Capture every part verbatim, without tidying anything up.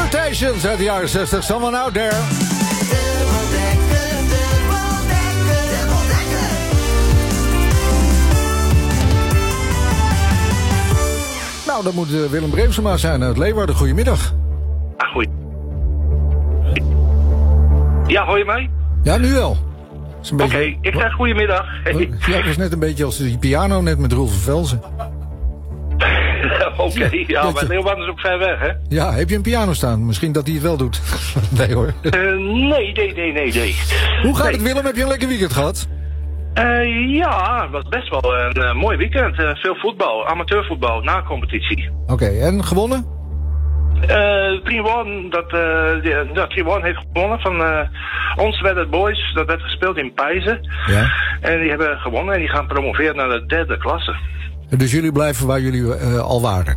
Temptations uit de jaren zestig. Someone Out There. Nou, dat moet uh, Willem Breemsema zijn uit Leeuwarden. Goedemiddag. Ah, goeie. Ja, hoor je mij? Ja, nu wel. Oké, beetje... okay, ik zeg goedemiddag. Hey. Ja, het was net een beetje als die piano net met Roel van Velzen. Oké, okay, ja, ja, maar Leeuwarden is ook ver weg, hè? Ja, heb je een piano staan? Misschien dat hij het wel doet. Nee hoor. Uh, nee, nee, nee, nee, nee. Hoe gaat nee. het, Willem? Heb je een lekker weekend gehad? Uh, ja, het was best wel een uh, mooi weekend. Uh, veel voetbal, amateurvoetbal, na competitie. Oké, okay, en gewonnen? Uh, drie een dat, uh, ja, drie een heeft gewonnen van uh, ons Wedded Boys. Dat werd gespeeld in Pijzen. Ja. En die hebben gewonnen en die gaan promoveren naar de derde klasse. Dus jullie blijven waar jullie uh, al waren?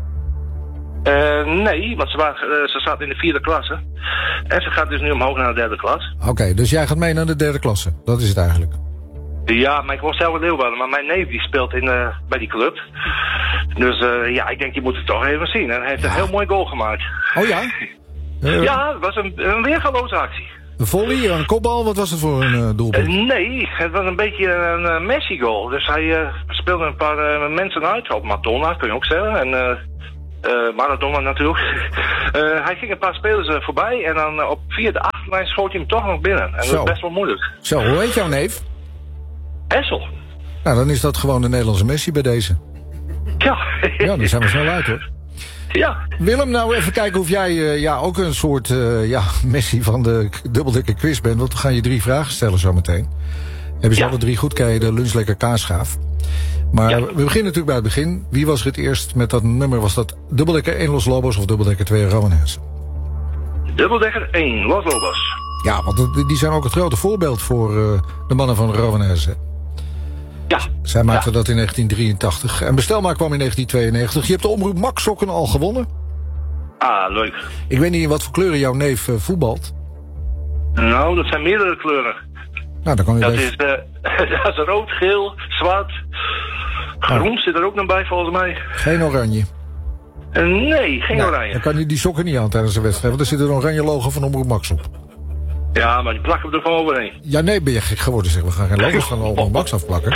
Uh, nee, want ze, waren, uh, ze zaten in de vierde klasse. En ze gaat dus nu omhoog naar de derde klas. Oké, okay, dus jij gaat mee naar de derde klasse. Dat is het eigenlijk. Ja, maar ik woon zelf in Leeuwarden. Maar mijn neef die speelt in, uh, bij die club. Dus uh, ja, ik denk die moet het toch even zien. En hij heeft ja. een heel mooi goal gemaakt. Oh ja? Uh, ja, het was een, een weergaloze actie. Een volley, een kopbal, wat was het voor een uh, doelpunt? Uh, nee, het was een beetje een uh, Messi-goal. Dus hij uh, speelde een paar uh, mensen uit. Op Madonna, kun je ook zeggen. En uh, uh, Maradona natuurlijk. uh, hij ging een paar spelers uh, voorbij. En dan uh, op via de achterlijn schoot hij hem toch nog binnen. En dat Zo. was best wel moeilijk. Zo, hoe heet jouw neef? Hessel. Nou, dan is dat gewoon de Nederlandse Messi bij deze. Ja. Ja, dan zijn we snel uit hoor. Ja. Willem, nou even kijken of jij uh, ja, ook een soort uh, ja, Messi van de dubbeldikke quiz bent. Want we gaan je drie vragen stellen zometeen. Hebben ze ja. alle drie goed, krijg je de lunchlekker kaasschaaf. Maar ja. we beginnen natuurlijk bij het begin. Wie was er het eerst met dat nummer? Was dat dubbeldekker één Los Lobos of dubbeldekker twee Ramones? Dubbeldekker één Los Lobos. Ja, want die zijn ook het grote voorbeeld voor uh, de mannen van Ramones. Ja. Zij maakten ja. dat in negentien drieëntachtig. En Bestelmaar kwam in negentien tweeënnegentig. Je hebt de omroep Max Sokken al gewonnen. Ah, leuk. Ik weet niet in wat voor kleuren jouw neef uh, voetbalt. Nou, dat zijn meerdere kleuren. Nou, dan kan je dat, even... is, uh, dat is rood, geel, zwart. Groen ah. zit er ook nog bij volgens mij. Geen oranje? Uh, nee, geen nee, oranje. Dan kan je die sokken niet aan tijdens de wedstrijd. Want er zit een oranje logo van omroep Max op. Ja, maar die plakken we er gewoon overheen. Ja, nee, ben je gek geworden zeg. We gaan geen logo's van omroep Max afplakken.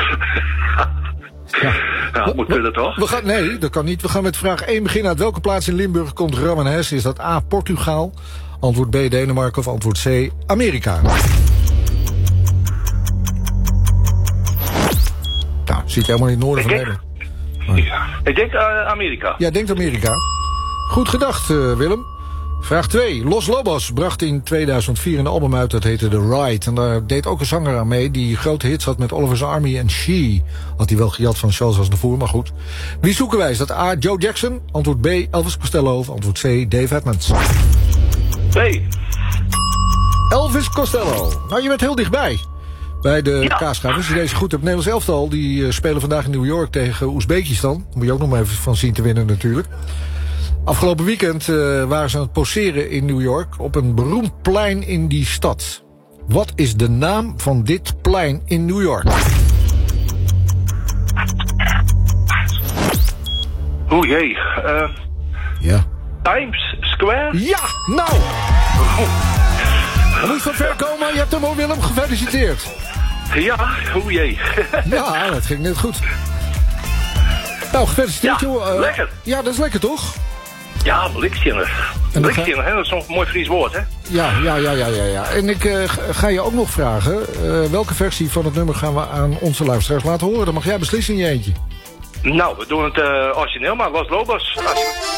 Ja, nou, moet kunnen toch? We gaan, nee, dat kan niet. We gaan met vraag één beginnen. Uit welke plaats in Limburg komt Ramones? Is dat A, Portugal? Antwoord B, Denemarken of antwoord C, Amerika? Nou, zit je helemaal in het noorden ik van denk, Nederland. Ja, ik denk uh, Amerika. Ja, denkt Amerika. Goed gedacht, uh, Willem. Vraag twee. Los Lobos bracht in tweeduizend vier een album uit dat heette The Ride. En daar deed ook een zanger aan mee die grote hits had met Oliver's Army en She. Had hij wel gejat van Charles Aznavour, maar goed. Wie zoeken wij? Is dat A, Joe Jackson? Antwoord B, Elvis Costello of antwoord C, Dave Edmunds? B. Elvis Costello. Nou, je bent heel dichtbij. Bij de ja. kaasschaaf. Als je deze goed hebt. Nederlands elftal, die uh, spelen vandaag in New York tegen Oezbekistan. Daar moet je ook nog maar even van zien te winnen natuurlijk. Afgelopen weekend uh, waren ze aan het poseren in New York op een beroemd plein in die stad. Wat is de naam van dit plein in New York? Oeh jee. Uh, ja. Times Square? Ja, nou! Je moet van ver komen, je hebt hem al, Willem, gefeliciteerd. Ja, oeh jee. Ja, dat ging net goed. Nou, gefeliciteerd, ja, joh. Uh, lekker. Ja, dat is lekker, toch? Ja, blikzinnig. Blikzinnig, hè? Dat is zo'n mooi Fries woord, hè? Ja, ja, ja, ja, ja. ja. En ik uh, ga je ook nog vragen, uh, welke versie van het nummer gaan we aan onze luisteraars laten horen? Dan mag jij beslissen in je eentje. Nou, we doen het uh, origineel, maar Los Lobos.